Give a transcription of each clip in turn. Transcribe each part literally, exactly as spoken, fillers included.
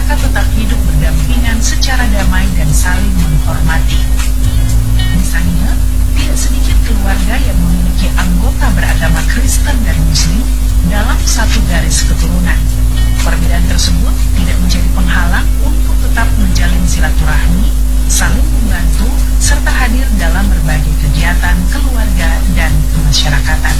mereka tetap hidup berdampingan secara damai dan saling menghormati. Misalnya, tidak sedikit keluarga yang memiliki anggota beragama Kristen dan Muslim dalam satu garis keturunan. Perbedaan tersebut tidak menjadi penghalang untuk tetap menjalin silaturahmi, saling membantu, serta hadir dalam berbagai kegiatan keluarga dan kemasyarakatan.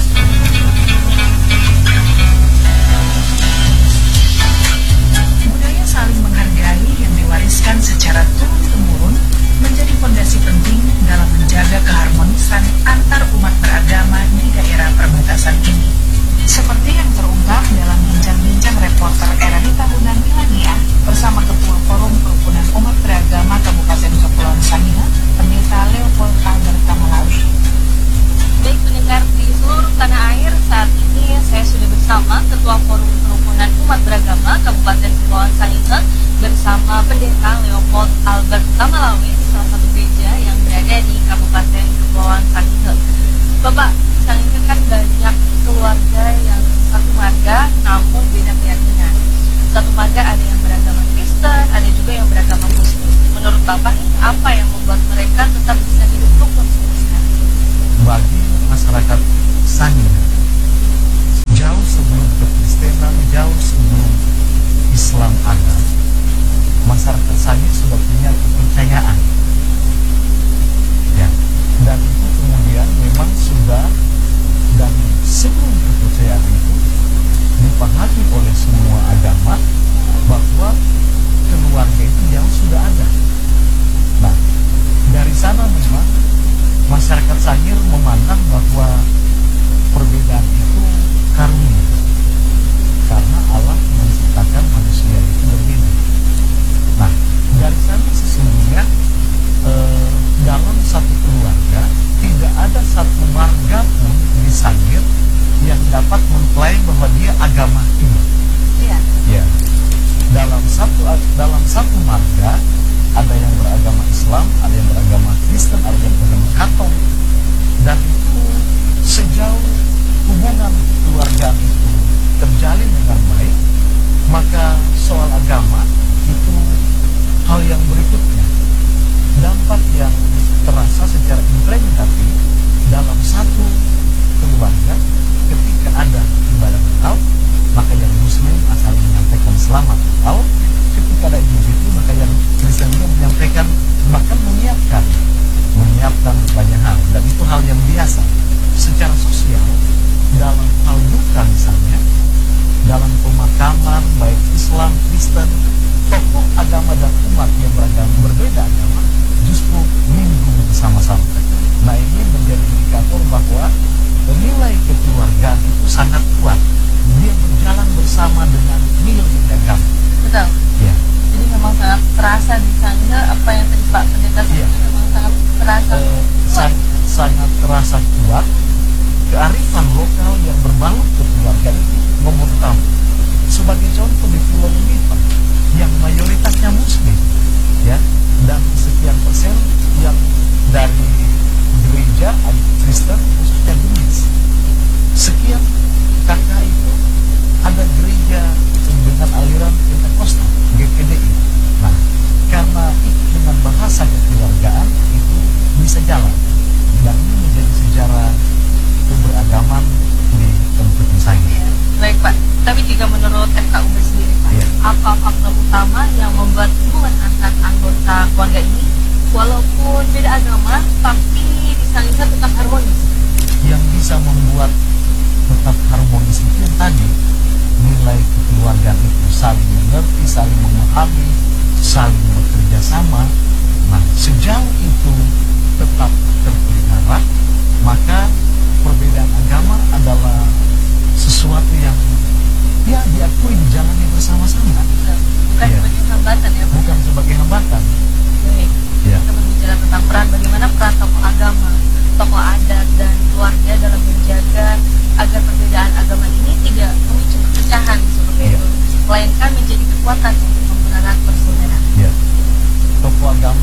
Budaya saling menghargai yang diwariskan secara turun-temurun menjadi fondasi penting dalam menjaga keharmonisan antar umat beragama di daerah perbatasan ini. Seperti yang terungkap dalam bincang-bincang reporter R R I Tahunan Milania bersama Ketua Forum Kerukunan Umat Beragama Kabupaten Kepulauan Sangihe, Pendeta Leopold Albert Kamalawi. Baik pendengar di seluruh tanah air, saat ini saya sudah bersama Ketua Forum Kerukunan Umat Beragama Kabupaten Kepulauan Sangihe bersama Pendeta Leopold Albert Kamalawi di salah satu gereja yang berada di Kabupaten Kepulauan Sangihe. Bapak, Sangihe kan banyak keluarga yang satu marga namun beda keyakinan. Satu marga ada yang beragama Kristen, ada juga yang beragama Muslim. Menurut Bapak, ini apa yang membuat mereka tetap bisa hidup rukun seperti ini? Bagi masyarakat Sangihe, jauh sebelum kekristenan, jauh sebelum Islam ada, masyarakat Sangihe sudah punya kepercayaan, ya, dan itu kemudian memang sudah, dan sebelum kepercayaan itu dipahami oleh semua agama bahwa keluarga itu jauh sudah ada. Nah, dari sana memang masyarakat Sangihe memandang bahwa perbedaan itu karunia, karena Allah menciptakan manusia itu berbeda. Nah, dari sana sesungguhnya eh, dalam satu keluarga tidak ada satu marga pun di Sangihe yang dapat mengklaim bahwa dia agama ini. Iya. Ya. Dalam satu dalam satu marga ada yang beragama Islam, ada yang beragama Kristen, ada yang beragama Katolik. Dan itu sejauh hubungan keluarga itu terjalin dengan baik, maka soal agama itu hal yang berikutnya. Dampak yang terasa secara implementatif dalam satu keluarga ketika ada ibadah Natal, maka yang Muslim akan menyampaikan selamat Natal. Ketika ada Idul Fitri, maka yang Kristen juga menyampaikan, bahkan menyiapkan menyiapkan banyak hal, dan itu hal yang biasa secara sosial. Dalam hal duka misalnya, dalam pemakaman baik Islam, Kristen, tokoh agama dan umat yang beragama berbeda agama justru minggu bersama-sama. Nah, ini menjadi indikator bahwa nilai kekeluargaan itu sangat kuat. Dia berjalan bersama dengan nilai agama. Betul. Ya. Jadi memang sangat terasa di Sangihe apa yang tadi Pak Pendeta Ya. memang sangat terasa. Eh, sang, sangat terasa kuat kearifan lokal yang berbalut kekeluargaan itu nomor utama. Sebagai contoh di Pulau Lipan yang mayoritasnya Muslim, ya, dan sekian persen yang dari gereja Kristen khususnya Gemis. Sekian kakak itu ada gereja dengan aliran Pentakosta G P D I. Nah, karena itu dengan bahasa kekeluargaan itu bisa jalan, dan ini menjadi sejarah keberagaman di tempat Sangihe. Baik Pak, tapi jika menurut F K U B sendiri Pak, Ya. apa faktor utama yang membuat hubungan antar anggota keluarga ini walaupun beda agama tapi di Sangihe tetap harmonis? Yang bisa membuat tetap harmonis itu yang tadi, nilai kekeluargaan itu saling mengerti, saling memahami, saling bekerja sama. Nah, sejauh itu tetap terpelihara, maka perbedaan agama adalah sesuatu yang ya diakui dijalani bersama-sama. Bukan Ya. sebagai hambatan ya Pak? Bukan sebagai hambatan. Baik. Ya. Kita berbicara tentang peran bagaimana peran tokoh agama, tokoh adat dan keluarga dalam menjaga agar perbedaan agama ini tidak memicu perpecahan seperti Ya. itu, melainkan menjadi kekuatan untuk mempererat persaudaraan. Ya. Tokoh agama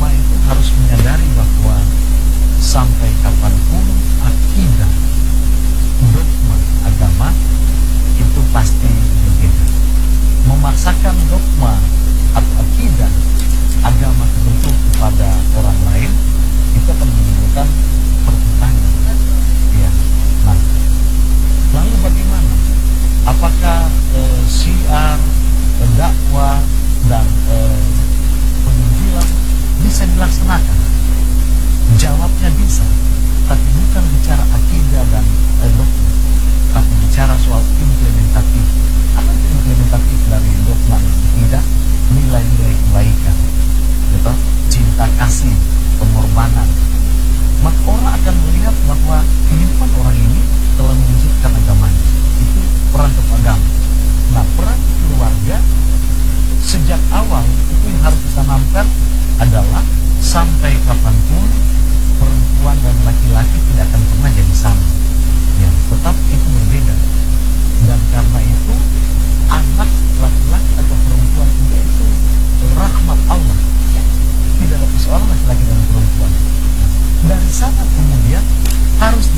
dilaksanakan? Jawabnya bisa, tapi bukan bicara akidah dan eh, dogma, tapi bicara soal implementatif. Apa itu implementatif dari dogma dan akidah? Nilai-nilai kebaikan, gitu? Cinta kasih, pengorbanan. Maka orang akan melihat bahwa kehidupan orang ini telah mewujudkan agamanya. Itu peran tokoh agama. Nah, peran keluarga sejak awal itu yang harus ditanamkan adalah sampai kapanpun perempuan dan laki-laki tidak akan pernah jadi sama, ya, tetap itu berbeda. Dan karena itu anak laki-laki atau perempuan juga itu rahmat Allah, tidak ada persoalan laki-laki dan perempuan. Dari sana kemudian harus